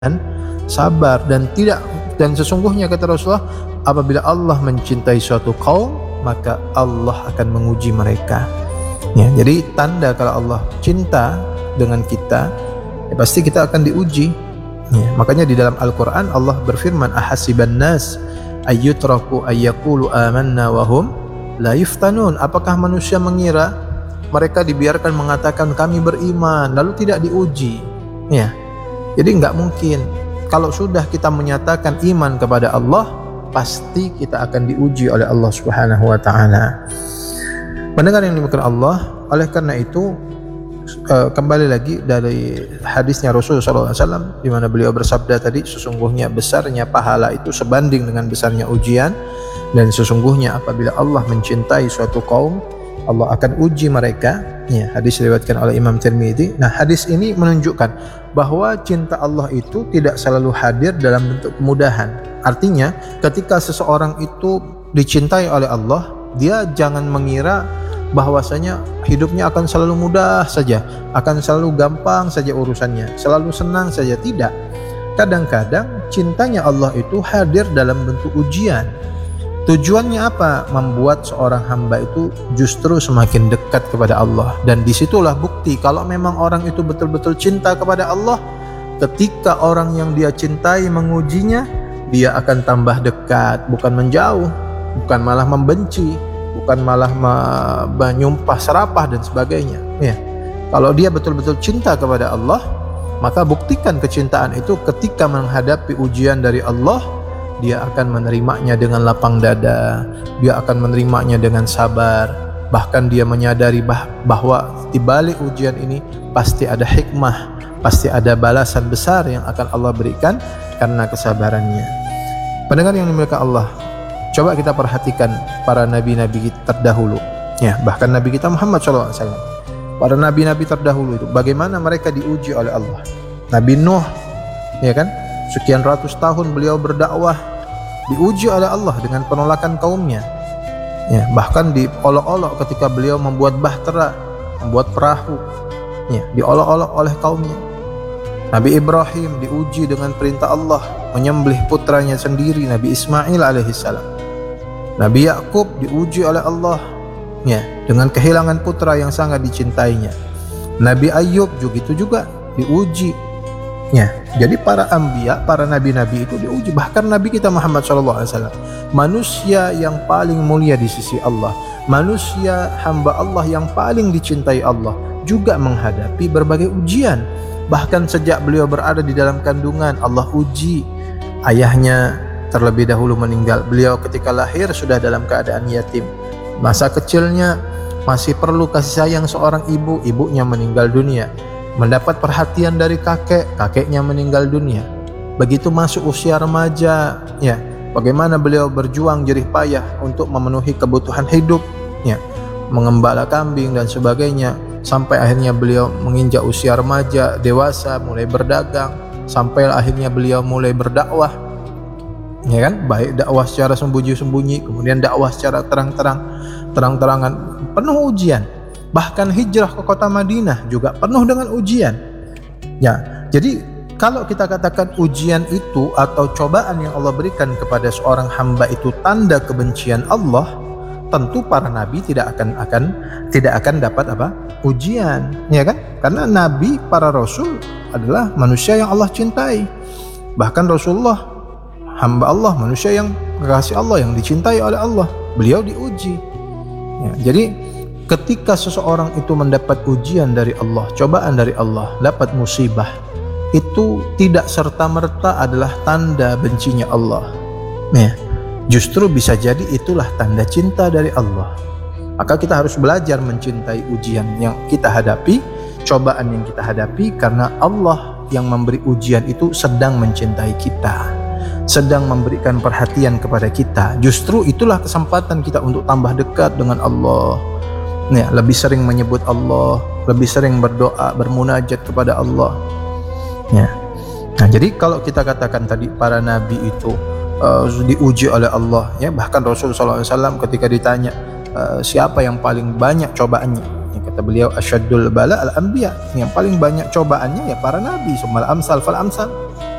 sabar, dan sesungguhnya kata Rasulullah, apabila Allah mencintai suatu kaum maka Allah akan menguji mereka. Ya, jadi tanda kalau Allah cinta dengan kita, ya pasti kita akan diuji. Ya, makanya di dalam Al-Quran Allah berfirman, ahasiban nas ayyutraku ayyaqulu amanna wahum la yuftanun. Apakah manusia mengira mereka dibiarkan mengatakan kami beriman lalu tidak diuji? Ya, jadi nggak mungkin. Kalau sudah kita menyatakan iman kepada Allah, pasti kita akan diuji oleh Allah Subhanahu wa taala. Pendengar yang dimuliakan Allah, oleh karena itu kembali lagi dari hadisnya Rasulullah SAW di mana beliau bersabda tadi, sesungguhnya besarnya pahala itu sebanding dengan besarnya ujian, dan sesungguhnya apabila Allah mencintai suatu kaum, Allah akan uji mereka. Ya, hadis diriwayatkan oleh Imam Tirmidzi. Nah, hadis ini menunjukkan bahwa cinta Allah itu tidak selalu hadir dalam bentuk kemudahan. Artinya, ketika seseorang itu dicintai oleh Allah, dia jangan mengira bahwasanya hidupnya akan selalu mudah saja, akan selalu gampang saja urusannya, selalu senang saja. Tidak. Kadang-kadang cintanya Allah itu hadir dalam bentuk ujian. Tujuannya apa? Membuat seorang hamba itu justru semakin dekat kepada Allah. Dan disitulah bukti kalau memang orang itu betul-betul cinta kepada Allah. Ketika orang yang dia cintai mengujinya, dia akan tambah dekat, bukan menjauh, bukan malah membenci, bukan malah menyumpah serapah dan sebagainya. Ya. Kalau dia betul-betul cinta kepada Allah, maka buktikan kecintaan itu ketika menghadapi ujian dari Allah. Dia akan menerimanya dengan lapang dada, dia akan menerimanya dengan sabar, bahkan dia menyadari bahwa di balik ujian ini pasti ada hikmah, pasti ada balasan besar yang akan Allah berikan karena kesabarannya. Pendengar yang dimuliakan Allah, coba kita perhatikan para nabi-nabi terdahulu, ya, bahkan Nabi kita Muhammad SAW. Para nabi-nabi terdahulu itu bagaimana mereka diuji oleh Allah. Nabi Nuh, ya kan, sekian ratus tahun beliau berdakwah, diuji oleh Allah dengan penolakan kaumnya. Ya, bahkan diolok-olok ketika beliau membuat bahtera, membuat perahu. Ya, diolok-olok oleh kaumnya. Nabi Ibrahim diuji dengan perintah Allah menyembelih putranya sendiri, Nabi Ismail alaihissalam. Nabi Yakub diuji oleh Allah, ya, dengan kehilangan putra yang sangat dicintainya. Nabi Ayub juga diuji. Ya, jadi para anbiya, para nabi-nabi itu diuji. Bahkan Nabi kita Muhammad SAW, manusia yang paling mulia di sisi Allah, manusia hamba Allah yang paling dicintai Allah, juga menghadapi berbagai ujian. Bahkan sejak beliau berada di dalam kandungan, Allah uji. Ayahnya terlebih dahulu meninggal, beliau ketika lahir sudah dalam keadaan yatim. Masa kecilnya masih perlu kasih sayang seorang ibu, ibunya meninggal dunia. Mendapat perhatian dari kakeknya meninggal dunia. Begitu masuk usia remaja, ya, bagaimana beliau berjuang jerih payah untuk memenuhi kebutuhan hidup, ya, mengembala kambing dan sebagainya, sampai akhirnya beliau menginjak usia remaja, dewasa, mulai berdagang, sampai akhirnya beliau mulai berdakwah, ya kan, baik dakwah secara sembunyi-sembunyi, kemudian dakwah secara terang-terangan, penuh ujian. Bahkan hijrah ke kota Madinah juga penuh dengan ujian. Ya, jadi kalau kita katakan ujian itu atau cobaan yang Allah berikan kepada seorang hamba itu tanda kebencian Allah, tentu para nabi tidak akan dapat ujian, ya kan? Karena nabi, para rasul adalah manusia yang Allah cintai. Bahkan Rasulullah hamba Allah, manusia yang kekasih Allah, yang dicintai oleh Allah, beliau diuji. Ya, jadi ketika seseorang itu mendapat ujian dari Allah, cobaan dari Allah, dapat musibah, itu tidak serta-merta adalah tanda bencinya Allah. Ya, justru bisa jadi itulah tanda cinta dari Allah. Maka kita harus belajar mencintai ujian yang kita hadapi, cobaan yang kita hadapi, karena Allah yang memberi ujian itu sedang mencintai kita, sedang memberikan perhatian kepada kita. Justru itulah kesempatan kita untuk tambah dekat dengan Allah. Ya, lebih sering menyebut Allah, lebih sering berdoa, bermunajat kepada Allah. Ya. Nah, jadi kalau kita katakan tadi para nabi itu diuji oleh Allah, ya, bahkan Rasulullah SAW ketika ditanya siapa yang paling banyak cobaannya, ya, kata beliau asyaddul bala al-anbiya, yang paling banyak cobaannya ya para nabi, sumal amsal fal amsal.